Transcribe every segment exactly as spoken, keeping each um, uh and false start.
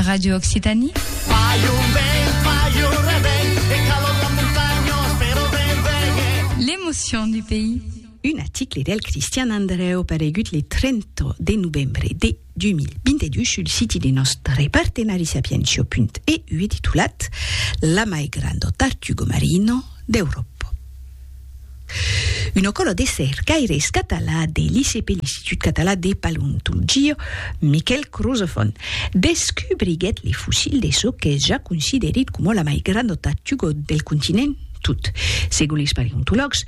Radio Occitanie. L'émotion du pays. Un article del Cristian Andreu paregut il trenta de novembre de duemilaventidue sul sito dei nostri partenari sapiencio punto e u titulat La mai grande tartugo marino d'Europa. Un ocolo de cercaires català de l'I C P, l'Institut Català de Paleontologia, Miquel Cruzofon, descubriguet les fossils de so que és ja considerit com la mai grande tartugo del continent tot. Segon les paleontologs,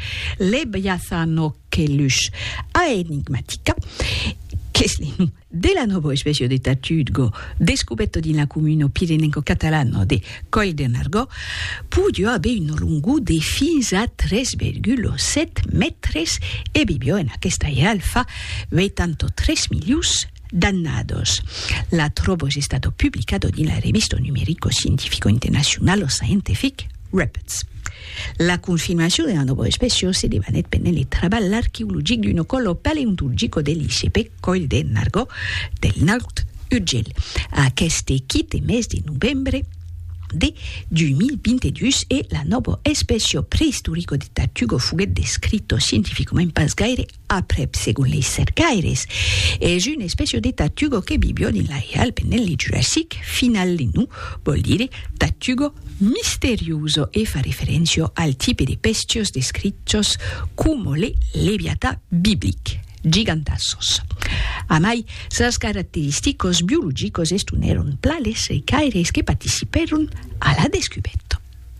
l'Ebiathanocelus aenigmatica, che è il de la nuova specie di tartugo descoperto in la comune pirenenco-catalano de Coll de Nargó, pudo avere un lungo de fins a tre virgola sette metres e vivió en aquesta alfa ottantatre milions dannados. La trobo è stato pubblicato nella rivista numerico scientifico internazionale Scientific Reports. La confermazione della nuova specie si deve per il lavoro archeologico di un collo paleontologico dell'I C P Coll de Nargó del Nord Urgell. A questo quinto mese di novembre de duemilaventidue e la nuova specie preistorica di tartugo fu descritto scientificamente pas gaire après, secondo le cercaires. È una specie di tartugo che vivió nella Alpe nel Jurassic final di nu, vuol dire tartugo misterioso e fa riferenza al tipo di pescios descritos come le leviatà bibliche, gigantassos. A mai, sas característicos biológicos estuneron plales e caires que participaron a la descubierta.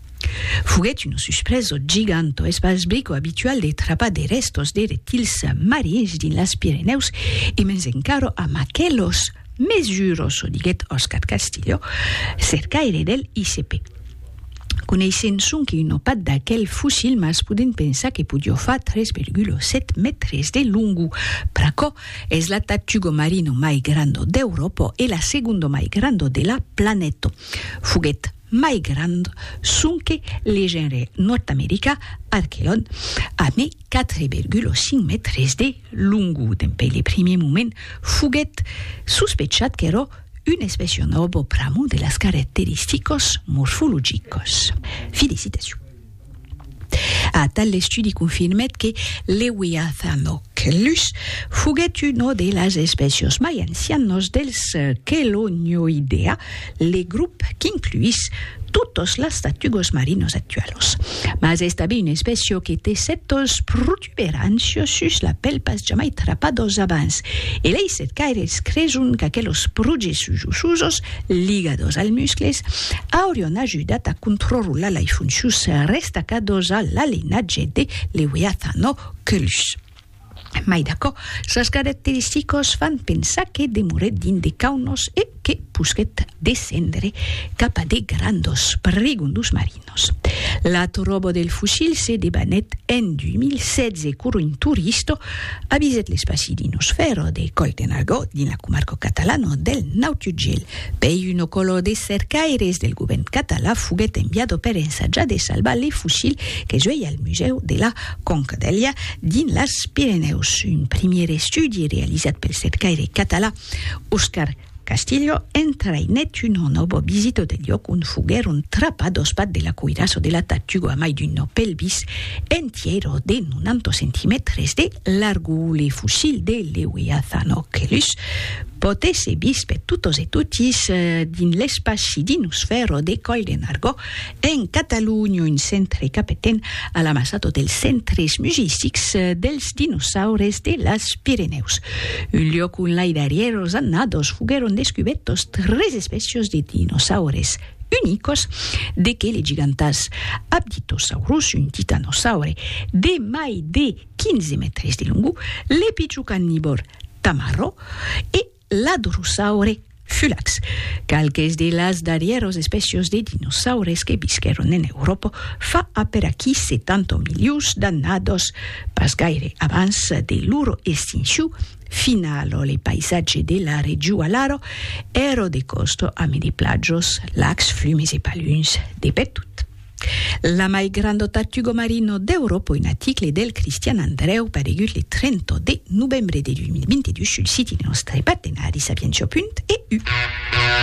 Fuguet un sorpreso giganto espasbrico habitual de trapar de restos de reptils marins din las Pirineus e mens encaro a maquelos mesuroso, diguet Oscar Castillo, cercaire del I C P. Coneixent que un opat d'aquel fossil mas podem pensar que podia fa tre virgola sette metres de lungo, però és la tartugo marino mai grande d'Europa e la seconda mai grande de la planeta. Fuguet mai grande són que le genre nord-americà Archelon a me quatre virgola cinc metres de lungo. Dempè le primer moment fuguet sospechat que era una specie nova pramo de las característicos morfológicos. Felicitacions. A tal studi confirmet que l'Ebiathanocelus fuguet una de las especies mai ancianos dels Chelonioidea, le grup que incluís totes les tartugos marinos actuals. Mas esta bé una espècie que té certos protuberances sus la pell pas jamais trapados abans. E lei cercaires creson que aquellos processos usos ligados als muscles haurien ajudat a controlar les funcions destacados a l'alienatge de l'Ebiathanocelus. Mai d'accordo, les característiques fan pensar que demoret dins de caunos e que pusquet descendre cap a de grandos pregundos marinos. La trobo del fossil se debanet en duemilasetze cur un turista ha visit l'espaci dinosfero de Coll de Nargó din la comarca catalana del Nord Urgell. Per un ocolo de cercaires del govern català fuguet enviado per ensaggiar de salvar le fossil que es al Museu de la Conca-d'Elia din las Pirineus. Un primer studi realitzat pel cercaire català Oscar Castillo entrainet una nova visita del lloc on fugueron trapados pat de la cuirasso de la tartuga a mai d'un pelvis entiero de noranta centimetres de largo. Le fossil de l'Ebiathanocelus pot ser vist per totes e totis uh, din l'espaci dinosfero de Coll de Nargó en Catalunya, un centre capeten a l'amassato dels centres musístics uh, dels dinosaures de las Pirineus. Un lloc on l'aidariers annados fugueron descubiertos tres especies de dinosaures únicos, de que les gigantas Aptitosaurus, un titanosaure de mai de quinze metres de longo, l'epichucanibor Tamarro e l'Adrosaure Fulax. Calques de las darieros especies de dinosaures que visqueron en Europa fa a per aquí setanta milions d'annados, pas gaire abans de loro extinció finalo. Le paisaggi della regió alaro ero de costo a medi plagios, lacs, flumes e paluns de per tot. La mai grande tartugo marino d'Europa, un article del Cristian Andreu paregut le trenta de novembre de duemilaventidue sul sito dei nostri partenari sapiencio punto e u.